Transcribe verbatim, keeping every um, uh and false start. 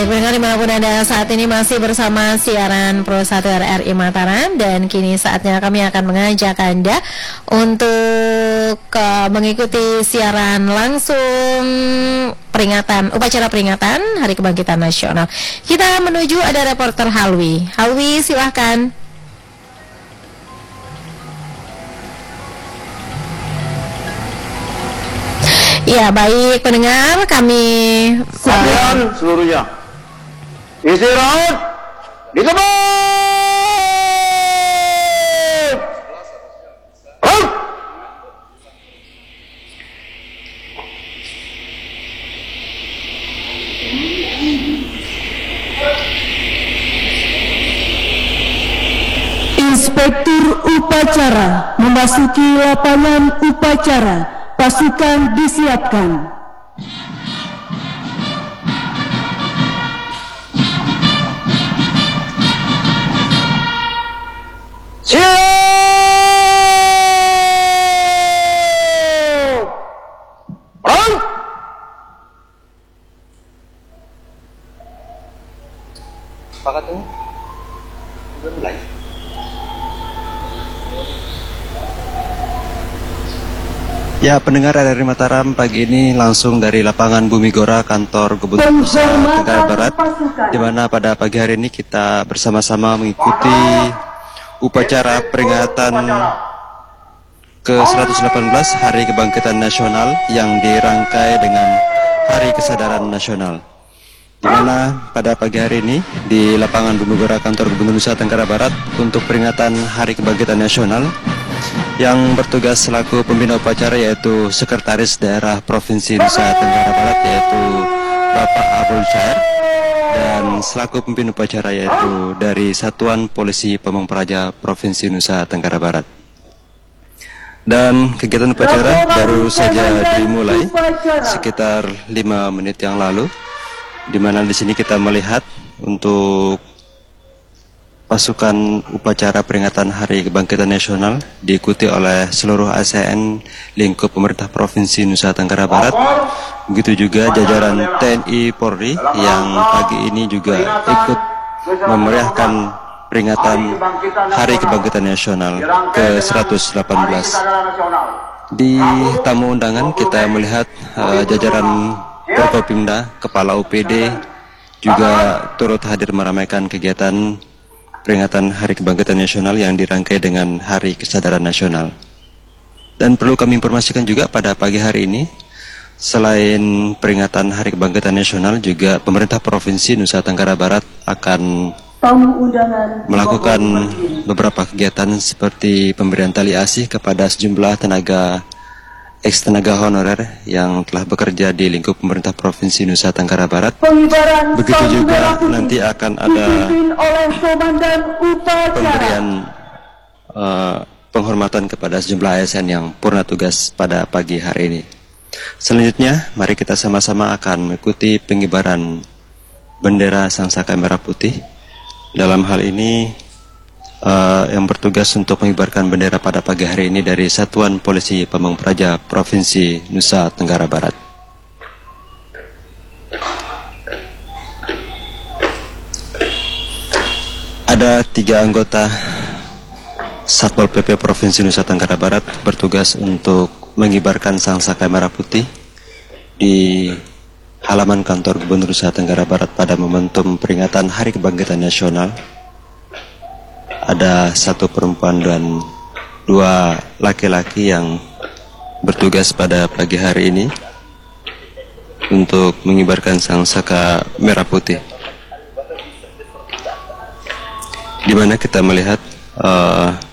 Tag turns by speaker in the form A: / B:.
A: Baik, pendengar dimanapun Anda saat ini masih bersama siaran Pro satu R R I Mataram. Dan kini saatnya kami akan mengajak Anda untuk uh, mengikuti siaran langsung peringatan, upacara peringatan Hari Kebangkitan Nasional. Kita menuju ada reporter Halwi. Halwi, silahkan. Ya, baik pendengar, kami
B: sekalian uh, seluruhnya istirahat di tempat. Oh.
C: Inspektur upacara memasuki lapangan upacara. Pasukan disiapkan.
B: Siap! Perang! Apa katanya? Udah mulai.
D: Ya, pendengar R R I Mataram, pagi ini langsung dari lapangan Bumi Gora, kantor Gubernur Nusa Tenggara Barat, di mana pada pagi hari ini kita bersama-sama mengikuti upacara peringatan ke seratus delapan belas Hari Kebangkitan Nasional yang dirangkai dengan Hari Kesadaran Nasional. Di mana pada pagi hari ini di lapangan Bumi Gora, kantor Gubernur Nusa Tenggara Barat, untuk peringatan Hari Kebangkitan Nasional, yang bertugas selaku pembina upacara yaitu Sekretaris Daerah Provinsi Nusa Tenggara Barat yaitu Bapak Abdul Cair, dan selaku pembina upacara yaitu dari Satuan Polisi Pamong Praja Provinsi Nusa Tenggara Barat. Dan kegiatan upacara baru saja dimulai sekitar lima menit yang lalu, di mana di sini kita melihat untuk pasukan upacara peringatan Hari Kebangkitan Nasional diikuti oleh seluruh A S N lingkup pemerintah Provinsi Nusa Tenggara Barat. Begitu juga jajaran T N I Polri yang pagi ini juga ikut memeriahkan peringatan Hari Kebangkitan Nasional ke seratus delapan belas. Di tamu undangan kita melihat uh, jajaran Forkopimda, Kepala U P D juga turut hadir meramaikan kegiatan peringatan Hari Kebangkitan Nasional yang dirangkai dengan Hari Kesadaran Nasional. Dan perlu kami informasikan juga pada pagi hari ini, selain peringatan Hari Kebangkitan Nasional, juga pemerintah Provinsi Nusa Tenggara Barat akan melakukan beberapa kegiatan seperti pemberian tali asih kepada sejumlah tenaga ex-tenaga honorer yang telah bekerja di lingkup pemerintah Provinsi Nusa Tenggara Barat. Begitu juga nanti akan ada pemberian uh, penghormatan kepada sejumlah A S N yang purna tugas pada pagi hari ini. Selanjutnya, mari kita sama-sama akan mengikuti pengibaran bendera Sangsaka Merah Putih. Dalam hal ini, Uh, yang bertugas untuk mengibarkan bendera pada pagi hari ini dari Satuan Polisi Pamong Praja Provinsi Nusa Tenggara Barat. Ada tiga anggota Satpol P P Provinsi Nusa Tenggara Barat bertugas untuk mengibarkan Sangsaka Merah Putih di halaman kantor Gubernur Nusa Tenggara Barat pada momentum peringatan Hari Kebangkitan Nasional. Ada satu perempuan dan dua laki-laki yang bertugas pada pagi hari ini untuk mengibarkan Sangsaka Merah Putih, di mana kita melihat uh,